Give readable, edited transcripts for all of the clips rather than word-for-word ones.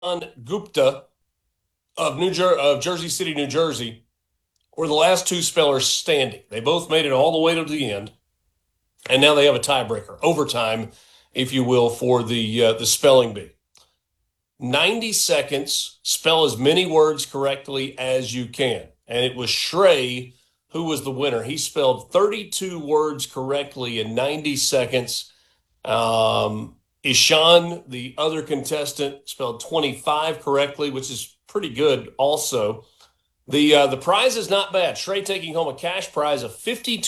Gupta of Jersey City, New Jersey, were the last two spellers standing. They both made it all the way to the end, and now they have a tiebreaker, overtime, if you will, for the spelling bee. 90 seconds, spell as many words correctly as you can. And it was Shrey who was the winner. He spelled 32 words correctly in 90 seconds. Ishan, the other contestant, spelled 25 correctly, which is pretty good also. The prize is not bad. Shrey taking home a cash prize of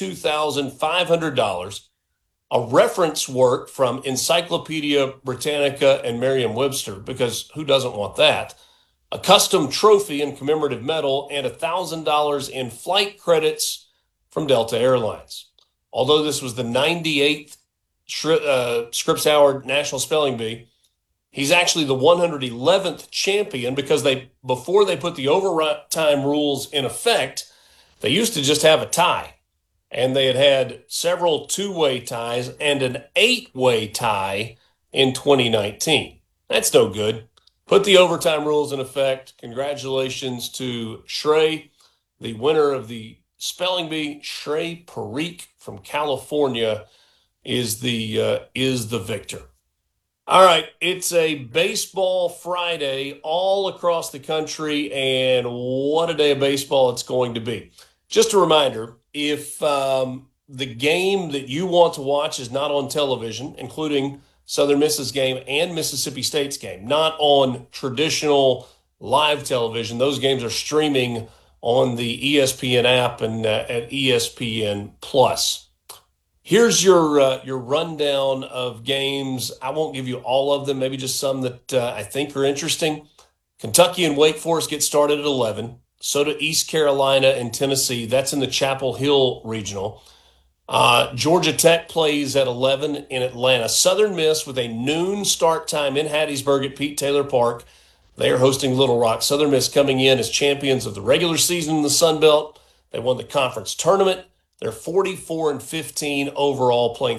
$52,500, a reference work from Encyclopedia Britannica and Merriam-Webster, because who doesn't want that? A custom trophy and commemorative medal, and $1,000 in flight credits from Delta Airlines. Although this was the 98th Scripps Howard National Spelling Bee, he's actually the 111th champion because before they put the overtime rules in effect, they used to just have a tie. And they had several two-way ties and an eight-way tie in 2019. That's no good. Put the overtime rules in effect. Congratulations to Shrey, the winner of the spelling bee. Shrey Parikh from California is the victor. All right, it's a baseball Friday all across the country, and what a day of baseball it's going to be. Just a reminder, if the game that you want to watch is not on television, including Southern Miss's game and Mississippi State's game, not on traditional live television, those games are streaming on the ESPN app and at ESPN Plus. Here's your rundown of games. I won't give you all of them, maybe just some that I think are interesting. Kentucky and Wake Forest get started at 11. So do East Carolina and Tennessee. That's in the Chapel Hill Regional. Georgia Tech plays at 11 in Atlanta. Southern Miss with a noon start time in Hattiesburg at Pete Taylor Park. They are hosting Little Rock. Southern Miss coming in as champions of the regular season in the Sun Belt. They won the conference tournament. They're 44-15 overall, playing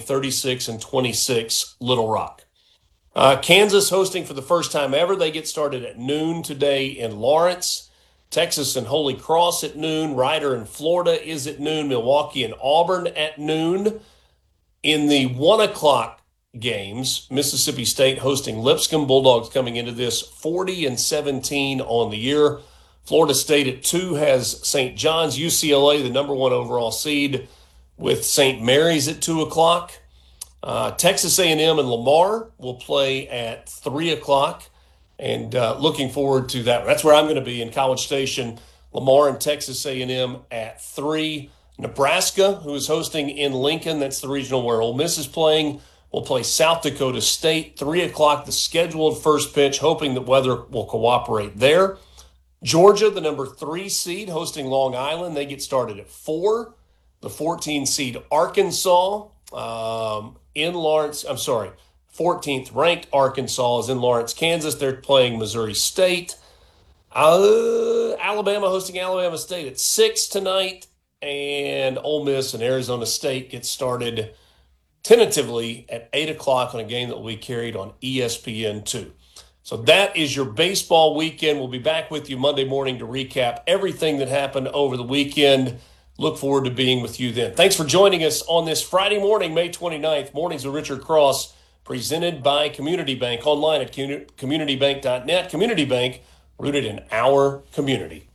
36-26 Little Rock. Kansas hosting for the first time ever. They get started at noon today in Lawrence. Texas and Holy Cross at noon. Ryder and Florida is at noon. Milwaukee and Auburn at noon. In the 1 o'clock games, Mississippi State hosting Lipscomb. Bulldogs coming into this 40-17 on the year. Florida State at 2 has St. John's. UCLA, the number 1 overall seed, with St. Mary's at 2 o'clock. Texas A&M and Lamar will play at 3 o'clock. And looking forward to that. That's where I'm going to be in College Station. Lamar and Texas A&M at 3. Nebraska, who is hosting in Lincoln, that's the regional where Ole Miss is playing, will play South Dakota State. 3 o'clock, the scheduled first pitch, hoping that weather will cooperate there. Georgia, the number 3 seed, hosting Long Island. They get started at 4. The 14 seed Arkansas in Lawrence. 14th ranked Arkansas is in Lawrence, Kansas. They're playing Missouri State. Alabama hosting Alabama State at 6 tonight. And Ole Miss and Arizona State get started tentatively at 8 o'clock on a game that will be carried on ESPN2. So that is your baseball weekend. We'll be back with you Monday morning to recap everything that happened over the weekend. Look forward to being with you then. Thanks for joining us on this Friday morning, May 29th. Mornings with Richard Cross, presented by Community Bank, online at communitybank.net. Community Bank, rooted in our community.